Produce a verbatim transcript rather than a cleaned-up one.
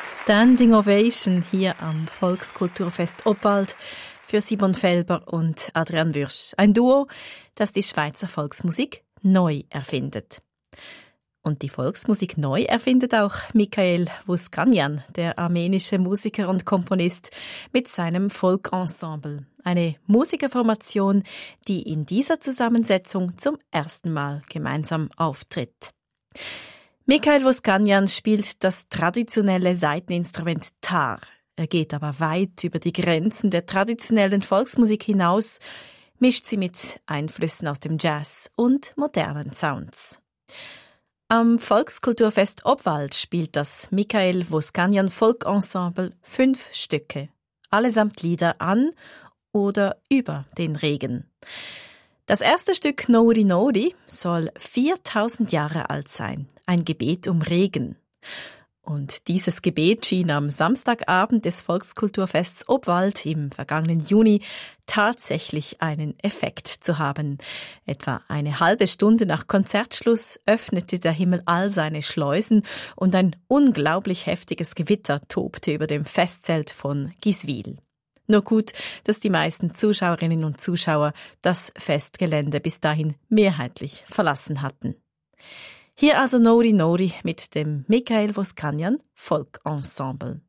Standing Ovation hier am Volkskulturfest Obwald für Simon Felber und Adrian Würsch. Ein Duo, das die Schweizer Volksmusik neu erfindet. Und die Volksmusik neu erfindet auch Michael Voskanyan, der armenische Musiker und Komponist, mit seinem Folkensemble. Eine Musikerformation, die in dieser Zusammensetzung zum ersten Mal gemeinsam auftritt. Michael Voskanyan spielt das traditionelle Saiteninstrument Tar. Er geht aber weit über die Grenzen der traditionellen Volksmusik hinaus, mischt sie mit Einflüssen aus dem Jazz und modernen Sounds. Am Volkskulturfest Obwald spielt das Michael Voskanyan Folkensemble fünf Stücke, allesamt Lieder an oder über den Regen. Das erste Stück Nori Nori soll viertausend Jahre alt sein, ein Gebet um Regen. Und dieses Gebet schien am Samstagabend des Volkskulturfests Obwald im vergangenen Juni tatsächlich einen Effekt zu haben. Etwa eine halbe Stunde nach Konzertschluss öffnete der Himmel all seine Schleusen und ein unglaublich heftiges Gewitter tobte über dem Festzelt von Giswil. Nur gut, dass die meisten Zuschauerinnen und Zuschauer das Festgelände bis dahin mehrheitlich verlassen hatten. Hier also Nori Nori mit dem Michael Voskanyan Folkensemble.